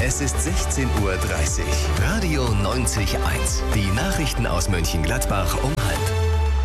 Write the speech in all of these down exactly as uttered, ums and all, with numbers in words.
Es ist sechzehn Uhr dreißig. Radio neunzig Komma eins. Die Nachrichten aus Mönchengladbach um halb.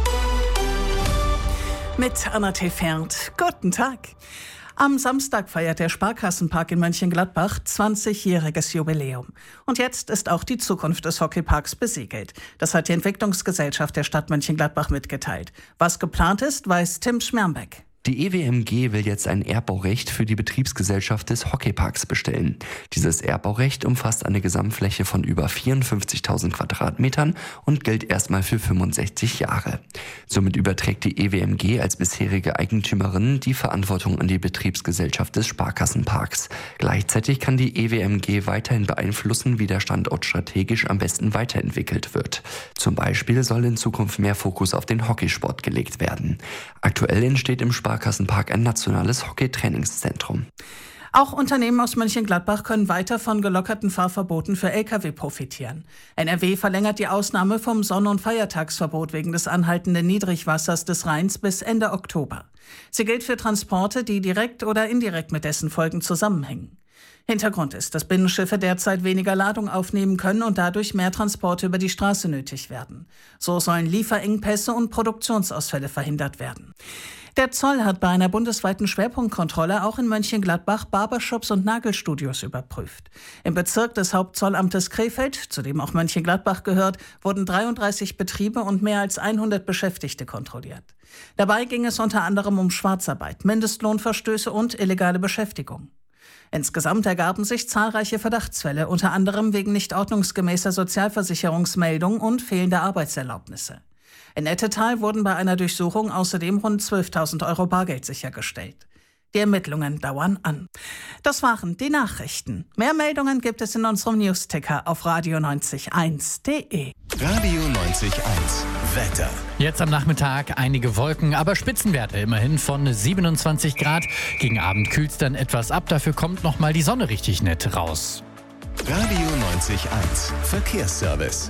Mit Anna Tefert. Guten Tag. Am Samstag feiert der Sparkassenpark in Mönchengladbach zwanzigjähriges Jubiläum. Und jetzt ist auch die Zukunft des Hockeyparks besiegelt. Das hat die Entwicklungsgesellschaft der Stadt Mönchengladbach mitgeteilt. Was geplant ist, weiß Tim Schmermbeck. Die E W M G will jetzt ein Erbbaurecht für die Betriebsgesellschaft des Hockeyparks bestellen. Dieses Erbbaurecht umfasst eine Gesamtfläche von über vierundfünfzigtausend Quadratmetern und gilt erstmal für fünfundsechzig Jahre. Somit überträgt die E W M G als bisherige Eigentümerin die Verantwortung an die Betriebsgesellschaft des Sparkassenparks. Gleichzeitig kann die E W M G weiterhin beeinflussen, wie der Standort strategisch am besten weiterentwickelt wird. Zum Beispiel soll in Zukunft mehr Fokus auf den Hockeysport gelegt werden. Aktuell entsteht im Sparkassenpark Sparkassenpark ein nationales Hockey-Trainingszentrum. Auch Unternehmen aus Mönchengladbach können weiter von gelockerten Fahrverboten für L K W profitieren. N R W verlängert die Ausnahme vom Sonn- und Feiertagsverbot wegen des anhaltenden Niedrigwassers des Rheins bis Ende Oktober. Sie gilt für Transporte, die direkt oder indirekt mit dessen Folgen zusammenhängen. Hintergrund ist, dass Binnenschiffe derzeit weniger Ladung aufnehmen können und dadurch mehr Transporte über die Straße nötig werden. So sollen Lieferengpässe und Produktionsausfälle verhindert werden. Der Zoll hat bei einer bundesweiten Schwerpunktkontrolle auch in Mönchengladbach Barbershops und Nagelstudios überprüft. Im Bezirk des Hauptzollamtes Krefeld, zu dem auch Mönchengladbach gehört, wurden dreiunddreißig Betriebe und mehr als hundert Beschäftigte kontrolliert. Dabei ging es unter anderem um Schwarzarbeit, Mindestlohnverstöße und illegale Beschäftigung. Insgesamt ergaben sich zahlreiche Verdachtsfälle, unter anderem wegen nicht ordnungsgemäßer Sozialversicherungsmeldung und fehlender Arbeitserlaubnisse. In Ettetal wurden bei einer Durchsuchung außerdem rund zwölftausend Euro Bargeld sichergestellt. Die Ermittlungen dauern an. Das waren die Nachrichten. Mehr Meldungen gibt es in unserem Newsticker auf radio neunzig eins punkt de. Radio neunzig Komma eins. Wetter. Jetzt am Nachmittag einige Wolken, aber Spitzenwerte immerhin von siebenundzwanzig Grad. Gegen Abend kühlt es dann etwas ab, dafür kommt noch mal die Sonne richtig nett raus. Radio neunzig Komma eins. Verkehrsservice.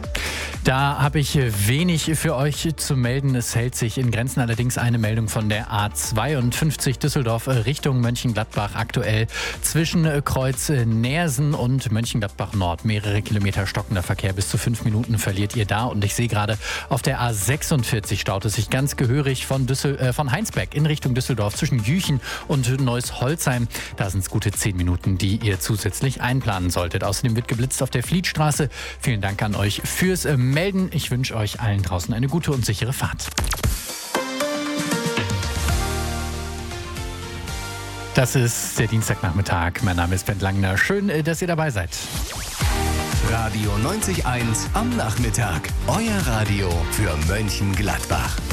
Da habe ich wenig für euch zu melden. Es hält sich in Grenzen, allerdings eine Meldung von der A zweiundfünfzig Düsseldorf Richtung Mönchengladbach aktuell zwischen Kreuz Neersen und Mönchengladbach Nord. Mehrere Kilometer stockender Verkehr, bis zu fünf Minuten verliert ihr da. Und ich sehe gerade, auf der A sechsundvierzig staut es sich ganz gehörig von, Düssel, äh, von Heinsberg in Richtung Düsseldorf zwischen Jüchen und Neuss-Holzheim. Da sind es gute zehn Minuten, die ihr zusätzlich einplanen solltet. Außerdem wird geblitzt auf der Flietstraße. Vielen Dank an euch fürs äh, melden. Ich wünsche euch allen draußen eine gute und sichere Fahrt. Das ist der Dienstagnachmittag. Mein Name ist Ben Langner. Schön, dass ihr dabei seid. Radio neunzig Komma eins am Nachmittag. Euer Radio für Mönchengladbach.